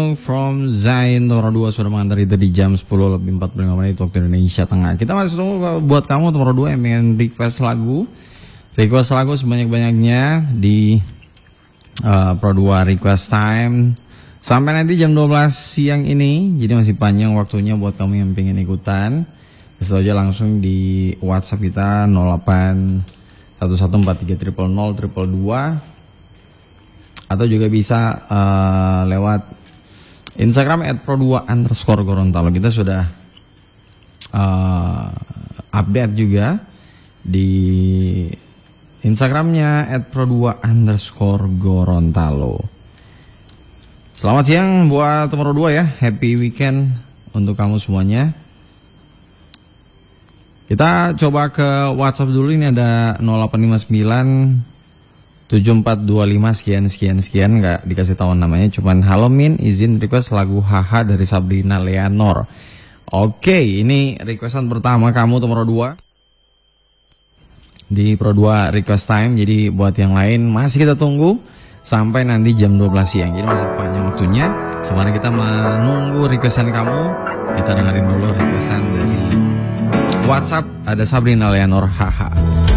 Song from Zain nomor 2 sudah mengantar itu di jam 10:45 waktu Indonesia Tengah. Kita masih tunggu buat kamu nomor 2 yang pengen request lagu. Request lagu sebanyak-banyaknya di Pro 2 request time sampai nanti jam 12 siang ini. Jadi masih panjang waktunya buat kamu yang pengen ikutan. Bisa aja langsung di WhatsApp kita 081143000222 atau juga bisa lewat Instagram @pro2_Gorontalo. Kita sudah update juga di Instagramnya @pro2_Gorontalo. Selamat siang buat nomor 2 ya. Happy weekend untuk kamu semuanya. Kita coba ke WhatsApp dulu. Ini ada 0859 7425 sekian nggak dikasih tahu namanya, cuman halo Min, izin request lagu Haha dari Sabrina Leonor. Oke, ini requestan pertama kamu nomor 2 di Pro 2 request time. Jadi buat yang lain masih kita tunggu sampai nanti jam 12 siang. Jadi masih panjang waktunya. Sebenarnya kita menunggu requestan kamu. Kita dengerin dulu requestan dari WhatsApp. Ada Sabrina Leonor Haha.